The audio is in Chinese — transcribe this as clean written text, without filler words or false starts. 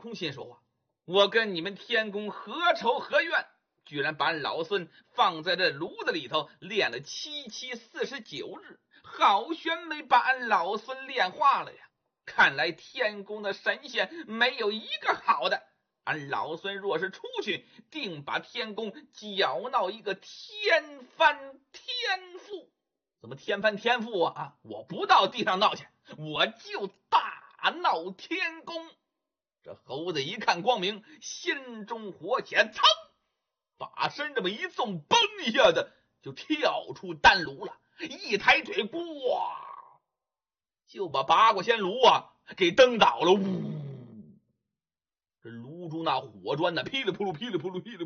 空心说话，我跟你们天宫何仇何怨，居然把俺老孙放在这炉子里头练了749日，好悬没把俺老孙炼化了呀！看来天宫的神仙没有一个好的，俺老孙若是出去，定把天宫搅闹一个天翻天覆。怎么天翻天覆啊？我不到地上闹去，我就大闹天宫。这猴子一看光明，心中火起，噌，把身这么一纵，嘣一下子就跳出丹炉了，一抬腿，呱，就把八卦仙炉给蹬倒了。呜，这炉中那火砖噼里扑噜噼里扑噜噼里